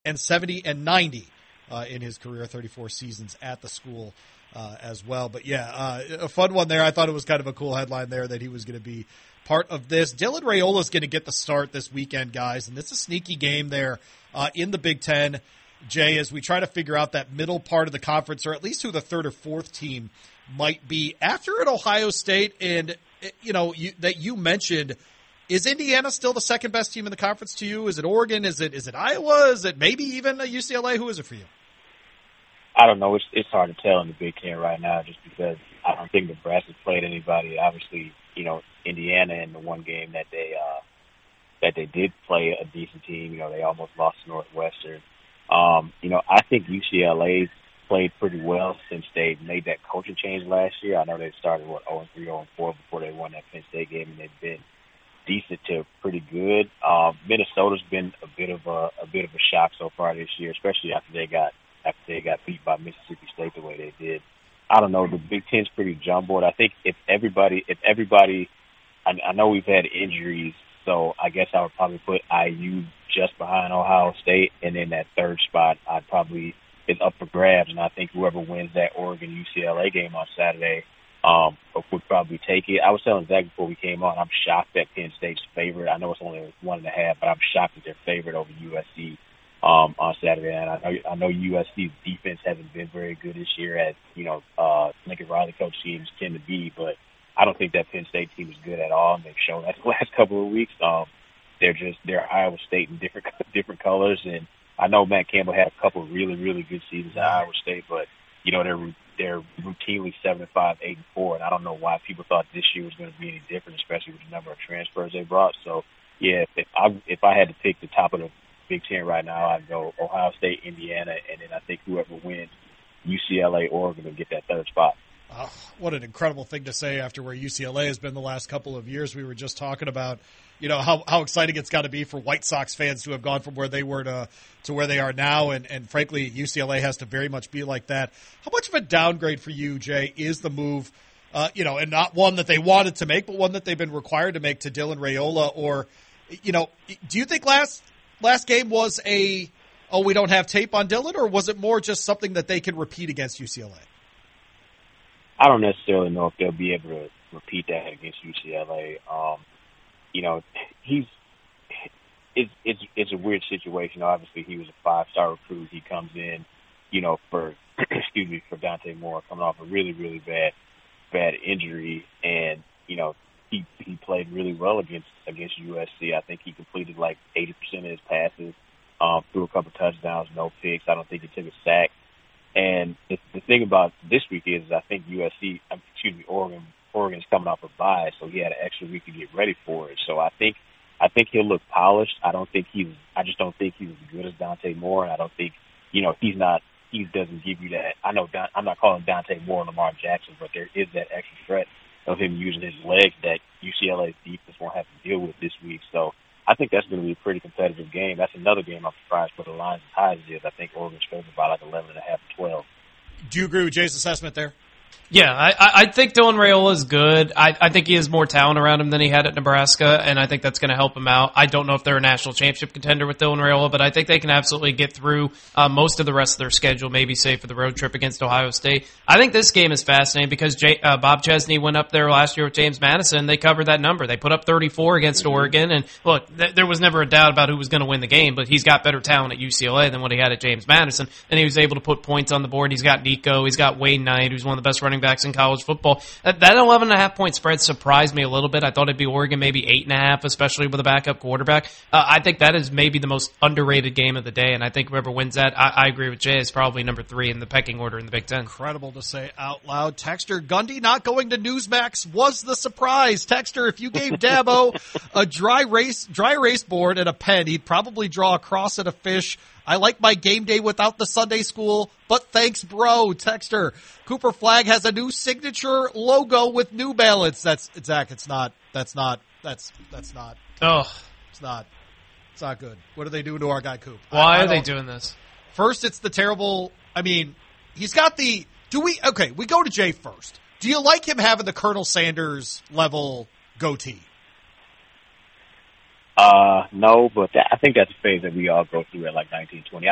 and 70 and 90 in his career, 34 seasons at the school as well. But yeah, a fun one there. I thought it was kind of a cool headline there that he was going to be part of this. Dylan Raiola is going to get the start this weekend, guys, and it's a sneaky game there in the Big Ten, Jay, as we try to figure out that middle part of the conference, or at least who the third or fourth team might be. After at Ohio State, and that you mentioned, is Indiana still the second best team in the conference to you? Is it Oregon? Is it Iowa? Is it maybe even UCLA? Who is it for you? I don't know. It's hard to tell in the Big Ten right now, just because I don't think Nebraska played anybody. Obviously, Indiana in the one game that they did play a decent team. They almost lost to Northwestern. I think UCLA's played pretty well since they made that coaching change last year. I know they started 0-3, 0-4 before they won that Penn State game, and they've been decent to pretty good. Minnesota's been a bit of a shock so far this year, especially after they got beat by Mississippi State the way they did. I don't know. The Big Ten's pretty jumbled. I think if everybody, I know we've had injuries, so I guess I would probably put IU just behind Ohio State, and then that third spot is up for grabs. And I think whoever wins that Oregon UCLA game on Saturday would probably take it. I was telling Zach before we came on, I'm shocked that Penn State's favorite. I know it's only 1.5, but I'm shocked that they're favored over USC on Saturday. And I know USC's defense hasn't been very good this year, as Lincoln Riley coach teams tend to be, but I don't think that Penn State team is good at all, and they've shown that the last couple of weeks. They're Iowa State in different colors, and I know Matt Campbell had a couple of really, really good seasons at Iowa State, but they're routinely 7-5, 8-4, and I don't know why people thought this year was going to be any different, especially with the number of transfers they brought. So yeah, if I had to pick the top of the Big Ten right now, I'd go Ohio State, Indiana, and then I think whoever wins UCLA, Oregon, will get that third spot. Oh, what an incredible thing to say after where UCLA has been the last couple of years. We were just talking about, how exciting it's got to be for White Sox fans to have gone from where they were to where they are now. And frankly, UCLA has to very much be like that. How much of a downgrade for you, Jay, is the move, and not one that they wanted to make, but one that they've been required to make, to Dylan Raiola? Or, do you think last game was we don't have tape on Dylan, or was it more just something that they can repeat against UCLA? I don't necessarily know if they'll be able to repeat that against UCLA. It's a weird situation. Obviously, he was a 5-star recruit. He comes in, for Dante Moore, coming off a really, really bad injury, and he played really well against USC. I think he completed like 80% of his passes, threw a couple touchdowns, no picks. I don't think he took a sack. And the thing about this week is I think Oregon's coming off a bye, so he had an extra week to get ready for it. So I think he'll look polished. I just don't think he's as good as Dante Moore, and I don't think, he doesn't give you that. I know I'm not calling Dante Moore Lamar Jackson, but there is that extra threat of him using his legs that UCLA's defense won't have to deal with this week. So I think that's going to be a pretty competitive game. That's another game I'm surprised for the lines and ties is. I think Oregon's favored by like 11.5 to 12. Do you agree with Jay's assessment there? Yeah, I think Dylan Raiola is good. I think he has more talent around him than he had at Nebraska, and I think that's going to help him out. I don't know if they're a national championship contender with Dylan Raiola, but I think they can absolutely get through most of the rest of their schedule, maybe save for the road trip against Ohio State. I think this game is fascinating because Bob Chesney went up there last year with James Madison. They covered that number. They put up 34 against Oregon, and look, there was never a doubt about who was going to win the game, but he's got better talent at UCLA than what he had at James Madison, and he was able to put points on the board. He's got Nico. He's got Wayne Knight, who's one of the best running backs in college football. That 11.5 point spread surprised me a little bit. I thought it'd be Oregon maybe 8.5, especially with a backup quarterback. I think that is maybe the most underrated game of the day, and I think whoever wins that, I agree with Jay, is probably number 3 in the pecking order in the Big Ten. Incredible to say out loud. Texter, Gundy not going to Newsmax was the surprise. Texter, if you gave Dabo a dry erase board and a pen, he'd probably draw a cross and a fish. I like my game day without the Sunday school, but thanks, bro. Texter, Cooper Flag has a new signature logo with New Balance. That's Zach. It's not good. What are they doing to our guy Coop? Why are they doing this? First, it's the terrible. I mean, he's got the. We go to Jay first. Do you like him having the Colonel Sanders level goatee? No, but I think that's a phase that we all go through at like 19, 20.